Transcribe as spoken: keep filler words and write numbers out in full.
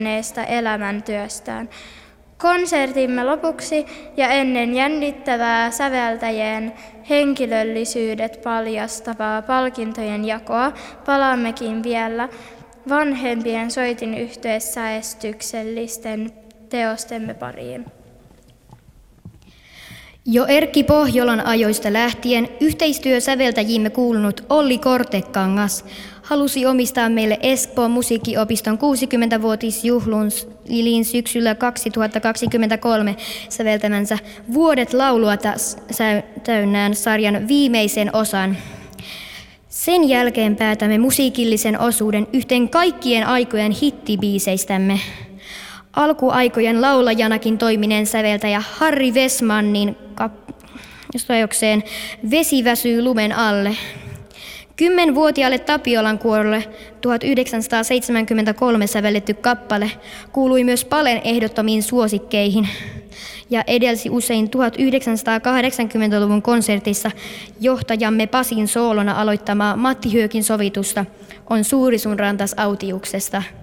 elämäntyöstään. Konsertimme lopuksi ja ennen jännittävää säveltäjien henkilöllisyydet paljastavaa palkintojen jakoa palaammekin vielä vanhempien soitin yhteissäestyksellisten teostemme pariin. Jo Erkki Pohjolan ajoista lähtien yhteistyösäveltäjiimme kuulunut Olli Kortekangas halusi omistaa meille Espoon musiikkiopiston kuusikymmentävuotisjuhlin syksyllä kaksituhattakaksikymmentäkolme säveltämänsä Vuodet laulua täynnään sarjan viimeisen osan. Sen jälkeen päätämme musiikillisen osuuden yhteen kaikkien aikojen hittibiiseistämme. Alkuaikojen laulajanakin toimineen säveltäjä Harri Wessmanin kappaleeseen Vesi väsyy lumen alle. Kymmenvuotiaalle Tapiolan kuorolle tuhatyhdeksänsataaseitsemänkymmentäkolme sävelletty kappale kuului myös Palen ehdottomiin suosikkeihin ja edelsi usein tuhatyhdeksänsataakahdeksankymmentäluvun konsertissa johtajamme Pasin soolona aloittamaa Matti Hyökin sovitusta On suuri sun rantas autiuksesta.